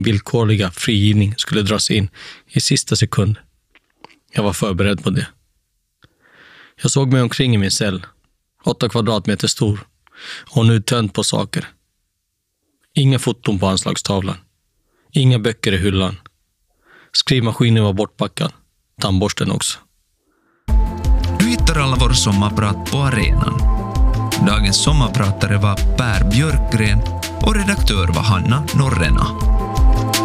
villkorliga frigivning skulle dras in i sista sekund. Jag var förberedd på det. Jag såg mig omkring i min cell, 8 kvadratmeter stor, och nu tönt på saker. Inga foton på anslagstavlan. Inga böcker i hyllan. Skrivmaskinen var bortpackad. Tandborsten också. Du hittar alla vår sommarprat på arenan. Dagens sommarpratare var Per Björkgren och redaktör var Hanna Norrena.